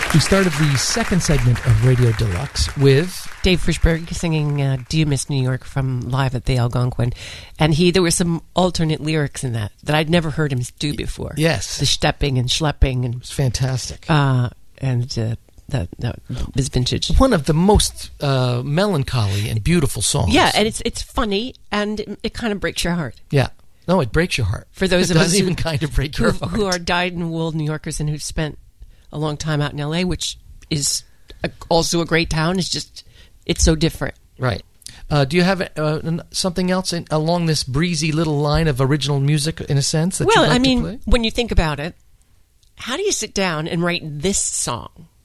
We started the second segment of Radio Deluxe with Dave Frishberg singing Do You Miss New York from Live at the Algonquin. And there were some alternate lyrics in that I'd never heard him do before. Yes. The stepping and schlepping. And, it was fantastic. That was vintage. One of the most melancholy and beautiful songs. Yeah, and it's funny, and it kind of breaks your heart. Yeah. No, it breaks your heart. For those it of us doesn't even kind of break your heart. Who are dyed-in-the-wool New Yorkers and who've spent a long time out in L.A., which is also a great town. It's so different. Right. Do you have something else along this breezy little line of original music, in a sense, that you'd like to play? When you think about it, how do you sit down and write this song?